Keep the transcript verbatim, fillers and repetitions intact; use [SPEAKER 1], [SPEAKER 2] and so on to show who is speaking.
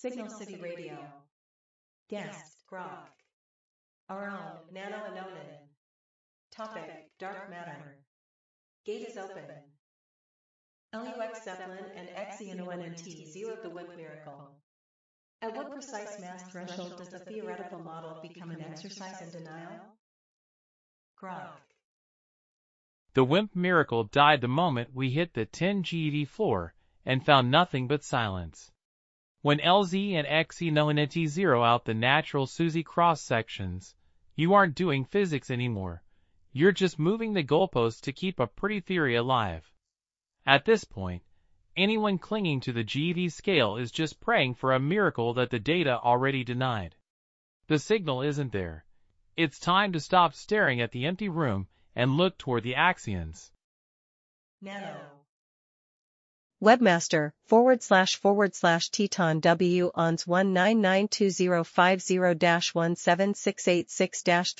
[SPEAKER 1] Signal City Radio. Guest, Grok. Our own, Nano and Onan. Topic, Dark Matter. Gate is open. L U X Zeppelin and X E N O N N T zeroed the WIMP miracle. At what precise mass threshold does the theoretical model become an exercise in denial? Grok.
[SPEAKER 2] The WIMP miracle died the moment we hit the ten G eV floor and found nothing but silence. When L Z and X E N O N N T zero out the natural SUSY cross-sections, you aren't doing physics anymore. You're just moving the goalposts to keep a pretty theory alive. At this point, anyone clinging to the G eV scale is just praying for a miracle that the data already denied. The signal isn't there. It's time to stop staring at the empty room and look toward the axions.
[SPEAKER 1] Nano.
[SPEAKER 3] Webmaster, forward slash forward slash Teton W O N S one nine nine two zero five zero dash one seven six eight six dash